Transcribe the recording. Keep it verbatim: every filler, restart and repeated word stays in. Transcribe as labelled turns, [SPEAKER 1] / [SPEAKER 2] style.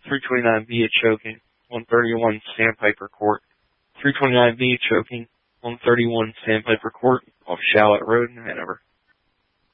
[SPEAKER 1] three twenty-nine B, a choking, one thirty-one Sandpiper Court. three twenty-nine B, choking, one thirty-one Sandpiper Court off Shallot Road in Hanover.